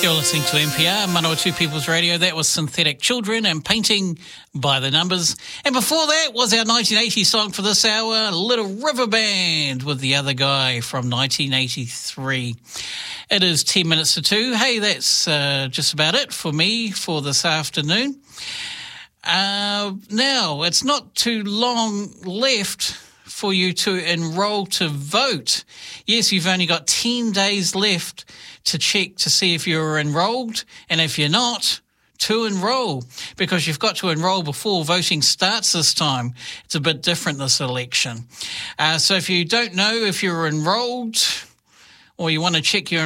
You're listening to NPR, Manawatu People's Radio. That was Synthetic Children and Painting by the Numbers. And before that was our 1980 song for this hour, Little River Band with The Other Guy from 1983. It is 10 minutes to 2. Hey, that's just about it for me for this afternoon. Now, it's not too long left for you to enrol to vote. Yes, you've only got 10 days left to check to see if you're enrolled, and if you're not, to enrol, because you've got to enrol before voting starts this time. It's a bit different this election. So if you don't know if you're enrolled or you want to check your